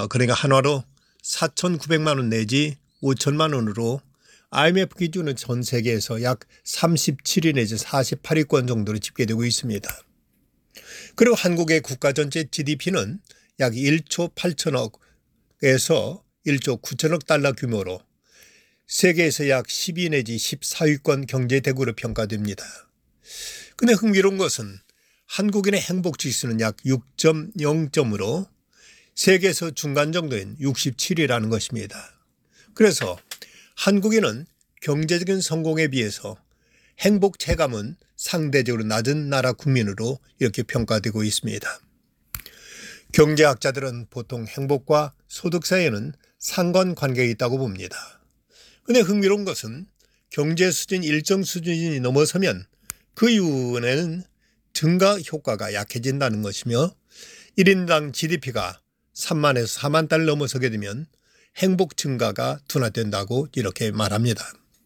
그러니까 한화로 4,900만 원 내지 5천만 원으로 IMF 기준으로 전 세계에서 약 37위 내지 48위권 정도로 집계되고 있습니다. 그리고 한국의 국가 전체 GDP는 약 1조 8천억에서 1조 9천억 달러 규모로 세계에서 약 12 내지 14위권 경제대국으로 평가됩니다. 그런데 흥미로운 것은 한국인의 행복지수는 약 6.0점으로 세계에서 중간 정도인 67위라는 것입니다. 그래서 한국인은 경제적인 성공에 비해서 행복 체감은 상대적으로 낮은 나라 국민으로 이렇게 평가되고 있습니다. 경제학자들은 보통 행복과 소득 사이에는 상관관계가 있다고 봅니다. 그런데 흥미로운 것은 경제 수준 일정 수준이 넘어서면 그 이후에는 증가 효과가 약해진다는 것이며 1인당 GDP가 3만에서 4만 달러 넘어서게 되면 행복 증가가 둔화된다고 이렇게 말합니다.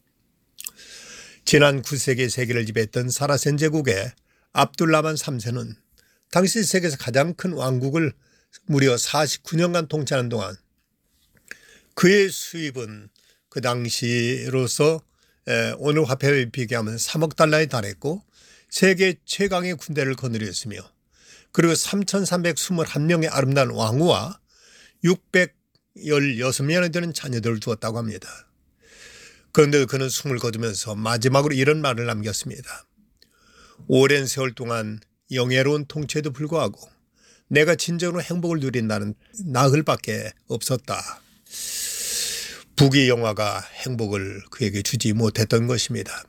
지난 9세기 세계를 지배했던 사라센 제국의 압둘라만 3세는 당시 세계에서 가장 큰 왕국을 무려 49년간 통치하는 동안 그의 수입은 그 당시로서 오늘 화폐에 비교하면 3억 달러에 달했고 세계 최강의 군대를 거느렸으며 그리고 3,321명의 아름다운 왕후와 616명이 되는 자녀들을 두었다고 합니다. 그런데 그는 숨을 거두면서 마지막으로 이런 말을 남겼습니다. 오랜 세월 동안 영예로운 통치에도 불구하고 내가 진정으로 행복을 누린다는 나흘밖에 없었다. 북의 영화가 행복을 그에게 주지 못했던 것입니다.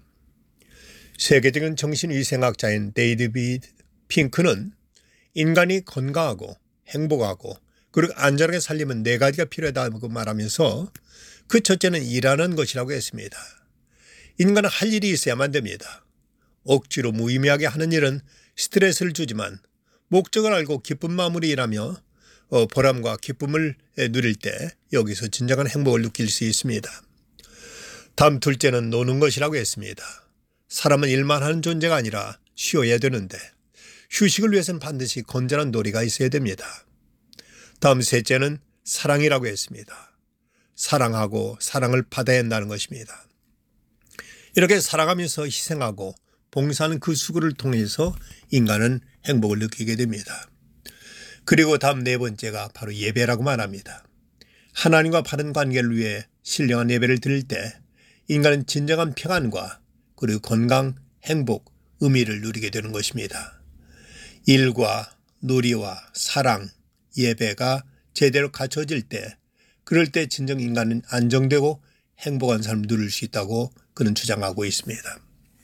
세계적인 정신위생학자인 데이비드 핑크는 인간이 건강하고 행복하고 그리고 안전하게 살려면 4가지가 필요하다고 말하면서 그 첫째는 일하는 것이라고 했습니다. 인간은 할 일이 있어야만 됩니다. 억지로 무의미하게 하는 일은 스트레스를 주지만 목적을 알고 기쁜 마음으로 일하며 보람과 기쁨을 누릴 때 여기서 진정한 행복을 느낄 수 있습니다. 다음 둘째는 노는 것이라고 했습니다. 사람은 일만 하는 존재가 아니라 쉬어야 되는데 휴식을 위해서는 반드시 건전한 놀이가 있어야 됩니다. 다음 셋째는 사랑이라고 했습니다. 사랑하고 사랑을 받아야 한다는 것입니다. 이렇게 살아가면서 희생하고 봉사하는 그 수고를 통해서 인간은 행복을 느끼게 됩니다. 그리고 다음 4번째가 바로 예배라고 말합니다. 하나님과 바른 관계를 위해 신령한 예배를 드릴 때 인간은 진정한 평안과 그리고 건강, 행복, 의미를 누리게 되는 것입니다. 일과 놀이와 사랑, 예배가 제대로 갖춰질 때 그럴 때 진정 인간은 안정되고 행복한 삶을 누릴 수 있다고 그는 주장하고 있습니다.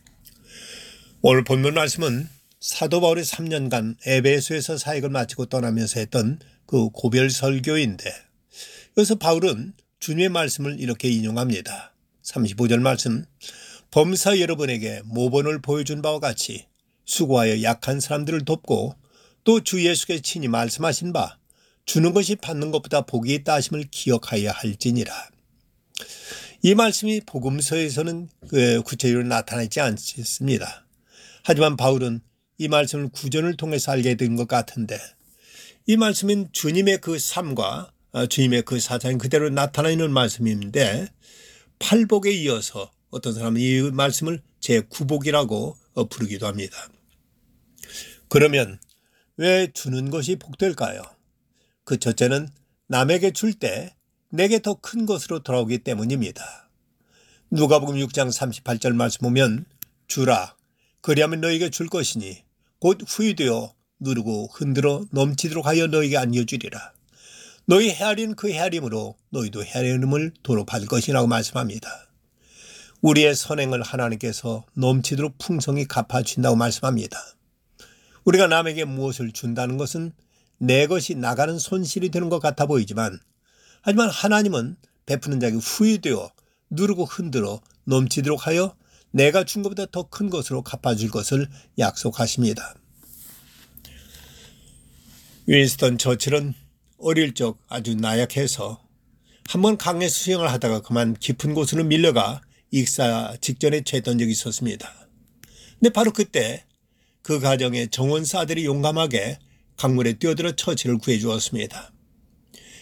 오늘 본문 말씀은 사도 바울이 3년간 에베소에서 사역을 마치고 떠나면서 했던 그 고별 설교인데 여기서 바울은 주님의 말씀을 이렇게 인용합니다. 35절 말씀 범사 여러분에게 모본을 보여준 바와 같이 수고하여 약한 사람들을 돕고 또 주 예수께서 친히 말씀하신 바 주는 것이 받는 것보다 복이 있다 하심을 기억하여야 할지니라. 이 말씀이 복음서에서는 구체적으로 나타나지 않습니다. 하지만 바울은 이 말씀을 구전을 통해서 알게 된 것 같은데 이 말씀은 주님의 그 삶과 주님의 그 사상이 그대로 나타나 있는 말씀인데 팔복에 이어서 어떤 사람은 이 말씀을 제9복이라고 부르기도 합니다. 그러면 왜 주는 것이 복될까요? 그 첫째는 남에게 줄 때 내게 더 큰 것으로 돌아오기 때문입니다. 누가복음 6장 38절 말씀 보면 주라 그리하면 너에게 줄 것이니 곧 후유되어 누르고 흔들어 넘치도록 하여 너에게 안겨주리라. 너희 헤아린 그 헤아림으로 너희도 헤아림을 도로 받을 것이라고 말씀합니다. 우리의 선행을 하나님께서 넘치도록 풍성히 갚아주신다고 말씀합니다. 우리가 남에게 무엇을 준다는 것은 내 것이 나가는 손실이 되는 것 같아 보이지만 하지만 하나님은 베푸는 자에게 후유되어 누르고 흔들어 넘치도록 하여 내가 준 것보다 더 큰 것으로 갚아줄 것을 약속하십니다. 윈스턴 처칠은 어릴 적 아주 나약해서 한번 강에 수영을 하다가 그만 깊은 곳으로 밀려가 익사 직전에 처했던 적이 있었습니다. 근데 바로 그때 그 가정의 정원사들이 용감하게 강물에 뛰어들어 처치를 구해 주었습니다.